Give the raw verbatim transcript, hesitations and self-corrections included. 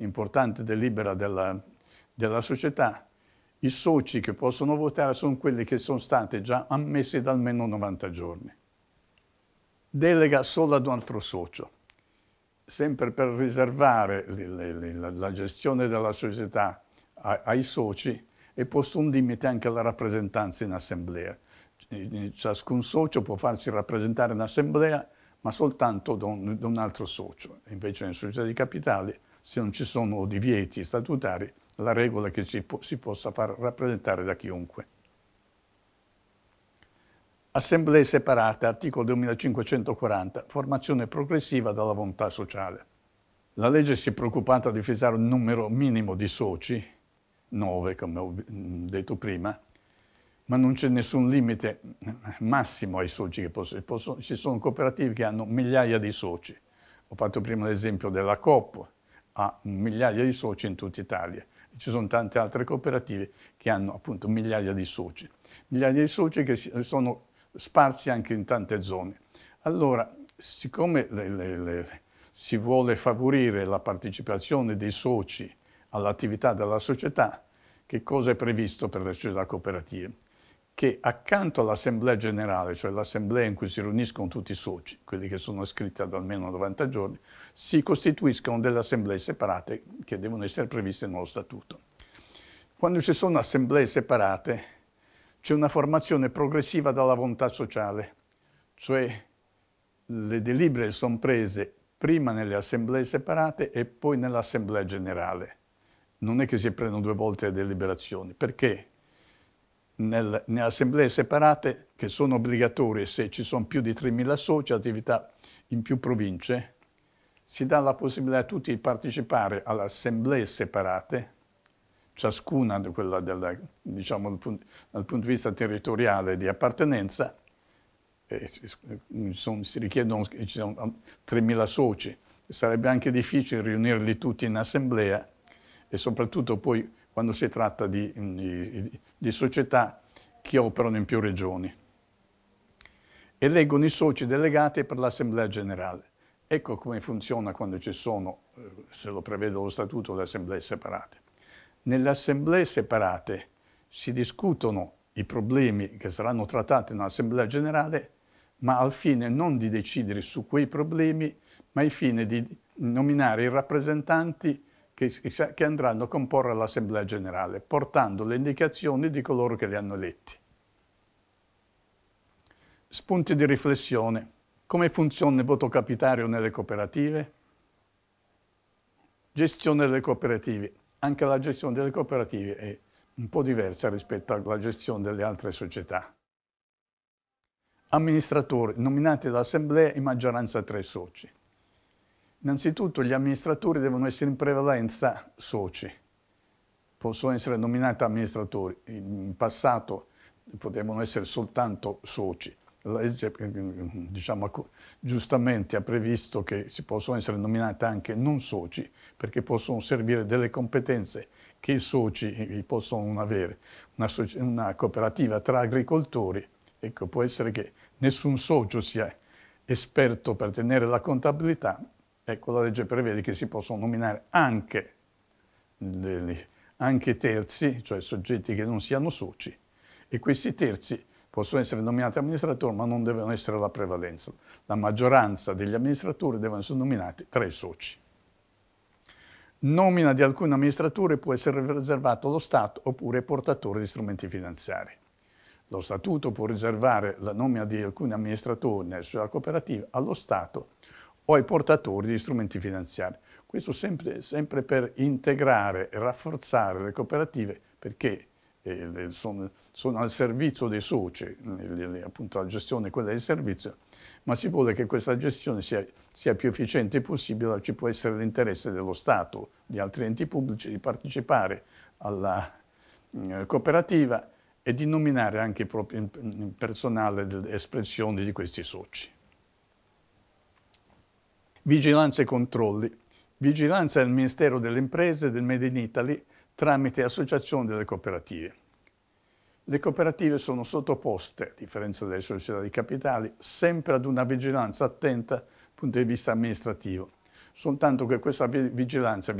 importante delibera della, della società, i soci che possono votare sono quelli che sono stati già ammessi da almeno novanta giorni. Delega solo ad un altro socio, sempre per riservare la gestione della società ai soci, è posto un limite anche alla rappresentanza in assemblea. Ciascun socio può farsi rappresentare in assemblea, ma soltanto da un, da un altro socio. Invece in società di capitali, se non ci sono divieti statutari, la regola è che si, po si possa far rappresentare da chiunque. Assemblee separate, articolo duemilacinquecentoquaranta, formazione progressiva dalla volontà sociale. La legge si è preoccupata di fissare un numero minimo di soci, nove come ho detto prima, ma non c'è nessun limite massimo ai soci che possono, possono. Ci sono cooperative che hanno migliaia di soci. Ho fatto prima l'esempio della Coop, ha migliaia di soci in tutta Italia. Ci sono tante altre cooperative che hanno appunto migliaia di soci. Migliaia di soci che sono sparsi anche in tante zone. Allora, siccome le, le, le, si vuole favorire la partecipazione dei soci all'attività della società, che cosa è previsto per le società cooperative? Che accanto all'assemblea generale, cioè l'assemblea in cui si riuniscono tutti i soci, quelli che sono iscritti ad almeno novanta giorni, si costituiscono delle assemblee separate che devono essere previste nello statuto. Quando ci sono assemblee separate, c'è una formazione progressiva dalla volontà sociale, cioè le delibere sono prese prima nelle assemblee separate e poi nell'assemblea generale. Non è che si prendono due volte le deliberazioni, perché nel, nelle assemblee separate, che sono obbligatorie se ci sono più di tremila soci, attività in più province, si dà la possibilità a tutti di partecipare alle assemblee separate, ciascuna quella della, diciamo, dal punto, dal punto di vista territoriale di appartenenza, eh, sono, si richiedono, ci sono tremila soci, sarebbe anche difficile riunirli tutti in assemblea, e soprattutto poi quando si tratta di, di, di società che operano in più regioni. Eleggono i soci delegati per l'Assemblea Generale. Ecco come funziona quando ci sono, se lo prevede lo Statuto, le assemblee separate. Nelle assemblee separate si discutono i problemi che saranno trattati nell'Assemblea Generale, ma al fine non di decidere su quei problemi, ma al fine di nominare i rappresentanti che andranno a comporre l'Assemblea Generale, portando le indicazioni di coloro che li hanno eletti. Spunti di riflessione. Come funziona il voto capitario nelle cooperative? Gestione delle cooperative. Anche la gestione delle cooperative è un po' diversa rispetto alla gestione delle altre società. Amministratori nominati dall'Assemblea in maggioranza tre soci. Innanzitutto gli amministratori devono essere in prevalenza soci, possono essere nominati amministratori, in passato potevano essere soltanto soci. La legge, diciamo, giustamente ha previsto che si possono essere nominati anche non soci, perché possono servire delle competenze che i soci possono avere. Una, una cooperativa tra agricoltori, ecco, può essere che nessun socio sia esperto per tenere la contabilità. Ecco, la legge prevede che si possono nominare anche, anche terzi, cioè soggetti che non siano soci, e questi terzi possono essere nominati amministratori, ma non devono essere la prevalenza. La maggioranza degli amministratori devono essere nominati tre soci. Nomina di alcuni amministratori può essere riservato allo Stato oppure ai portatori di strumenti finanziari. Lo Statuto può riservare la nomina di alcuni amministratori nella sua cooperativa allo Stato o ai portatori di strumenti finanziari. Questo sempre, sempre per integrare e rafforzare le cooperative, perché eh, sono, sono al servizio dei soci, eh, appunto la gestione è quella del servizio, ma si vuole che questa gestione sia, sia più efficiente possibile. Ci può essere l'interesse dello Stato, di altri enti pubblici, di partecipare alla eh, cooperativa e di nominare anche il proprio personale delle espressioni di questi soci. Vigilanza e controlli. Vigilanza del Ministero delle Imprese e del Made in Italy tramite associazioni delle cooperative. Le cooperative sono sottoposte, a differenza delle società di capitali, sempre ad una vigilanza attenta dal punto di vista amministrativo, soltanto che questa vigilanza